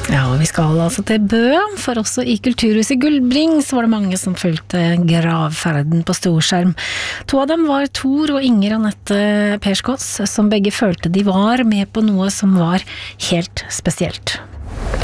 Ja, og vi skal altså til Bø, for også i Kulturhuset Gullbring så var det mange som fulgte gravferden på storskjerm. 2 av dem var Tor og Inger Anette Perskås, som begge følte de var med på noe som var helt spesielt.